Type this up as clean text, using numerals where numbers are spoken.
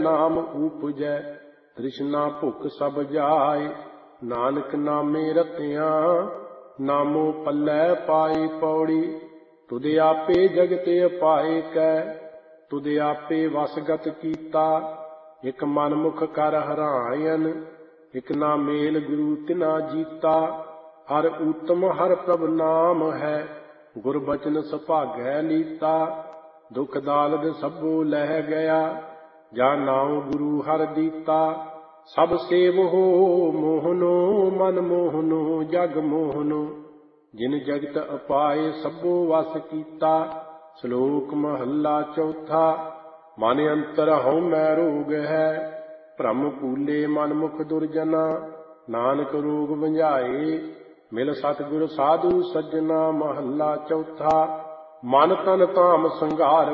ਨਾਮ ਊਪਜੈ। ਤ੍ਰਿਸ਼ਨਾ ਭੁਖ ਸਭ ਜਾਏ, ਨਾਨਕ ਨਾਮੇ ਰਤਿਆਂ। ਨਾਮੋ ਪੱਲੇ ਪਾਈ ਪੌੜੀ, ਤੁਧ ਆਪੇ ਜਗਤ ਅਪਾਏ ਕੈ। ਤੁਧ ਆਪੇ ਵਸਗਤ ਕੀਤਾ, ਇਕ ਮਨ ਮੁਖ ਕਰ ਹਰਾਇਨ। ਇਕ ਨਾ ਮੇਲ ਗੁਰੂ ਤਿਨਾ ਜੀਤਾ, ਹਰ ਊਤਮ ਹਰ ਪ੍ਰਭ ਨਾਮ ਹੈ। ਗੁਰ ਬਚਨ ਸੁਭਾਗੈ ਲੀਤਾ, ਦੁਖ ਦਾਲਦ ਸਭੋ ਲਹਿ ਗਿਆ। ਜਾ ਨਾਉ ਗੁਰੂ ਹਰਿ ਦੀਤਾ, ਸਭ ਸੇਵਹੁ ਮੋਹਨੋ। ਮਨ ਮੋਹਨੋ ਜਗ ਮੋਹਨੋ, ਜਿਨ ਜਗਤ ਅਪਾਏ ਸਭੋ ਵਸ ਕੀਤਾ। ਸ਼ਲੋਕ ਮਹੱਲਾ ਚੌਥਾ। ਮਨ ਅੰਤਰ ਹਉਮੈ ਰੋਗ ਹੈ, ਭ੍ਰਮ ਭੂਲੇ ਮਨ ਮੁਖ ਦੁਰਜਨਾ। ਨਾਨਕ ਰੋਗ ਬੁਝਾਏ, ਮਿਲ ਸਤਿਗੁਰ ਸਾਧੂ ਸੱਜਣਾ। ਮਹੱਲਾ ਚੌਥਾ। ਮਨ ਤਨ ਧਾਮ ਸੰਘਾਰ